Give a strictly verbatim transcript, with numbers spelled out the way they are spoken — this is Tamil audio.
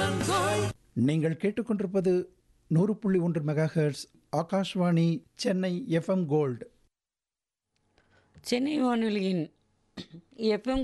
நீங்கள் கேட்டுக்கொண்டிருப்பது நூறு புள்ளி ஒன்று megahertz Akashvani Chennai FM gold. Chennai வானொலியின் எஃப்எம்